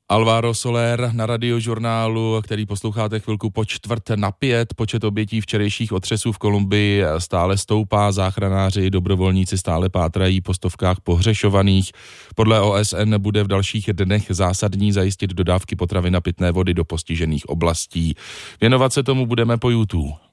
Alvaro Soler na Radiožurnálu, který posloucháte chvilku po 4:45. Počet obětí včerejších otřesů v Kolumbii stále stoupá. Záchranáři, dobrovolníci stále pátrají po stovkách pohřešovaných. Podle OSN bude v dalších dnech zásadní zajistit dodávky potravin a pitné vody do postižených oblastí. Věnovat se tomu budeme po YouTube.